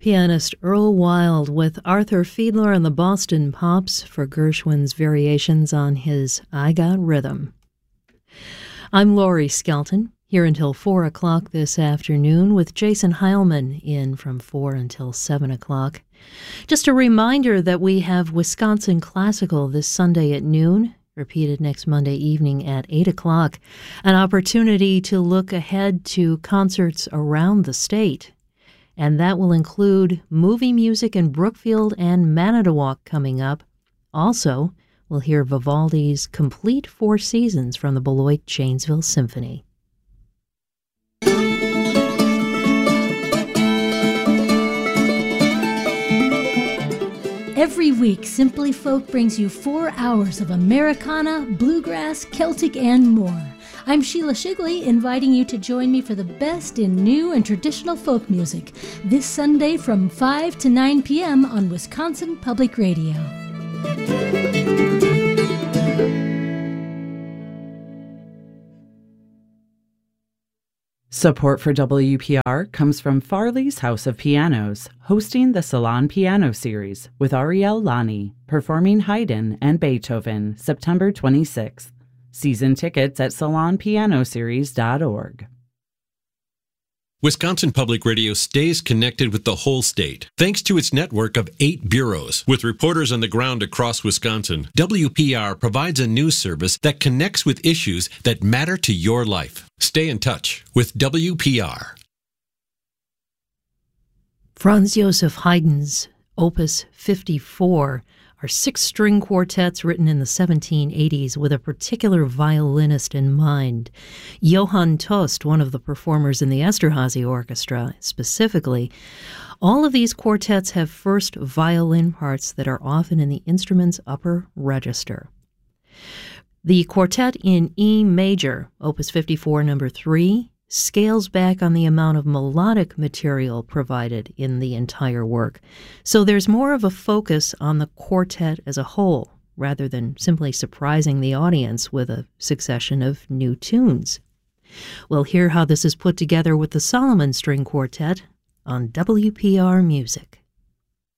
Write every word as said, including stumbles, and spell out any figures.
Pianist Earl Wild with Arthur Fiedler and the Boston Pops for Gershwin's variations on his I Got Rhythm. I'm Laurie Skelton, here until four o'clock this afternoon with Jason Heilman in from four until seven o'clock. Just a reminder that we have Wisconsin Classical this Sunday at noon, repeated next Monday evening at eight o'clock, an opportunity to look ahead to concerts around the state. And that will include movie music in Brookfield and Manitowoc coming up. Also, we'll hear Vivaldi's complete Four Seasons from the Beloit Janesville Symphony. Every week, Simply Folk brings you four hours of Americana, bluegrass, Celtic, and more. I'm Sheila Shigley, inviting you to join me for the best in new and traditional folk music this Sunday from five to nine p.m. on Wisconsin Public Radio. Support for W P R comes from Farley's House of Pianos, hosting the Salon Piano Series with Ariel Lani, performing Haydn and Beethoven, September twenty-sixth. Season tickets at salon piano series dot org. Wisconsin Public Radio stays connected with the whole state thanks to its network of eight bureaus. With reporters on the ground across Wisconsin, W P R provides a news service that connects with issues that matter to your life. Stay in touch with W P R. Franz Joseph Haydn's Opus fifty-four are six-string quartets written in the seventeen eighties with a particular violinist in mind. Johann Tost, one of the performers in the Esterhazy Orchestra, specifically. All of these quartets have first violin parts that are often in the instrument's upper register. The quartet in E major, Opus fifty-four, number three, scales back on the amount of melodic material provided in the entire work. So there's more of a focus on the quartet as a whole, rather than simply surprising the audience with a succession of new tunes. We'll hear how this is put together with the Solomon String Quartet on W P R Music.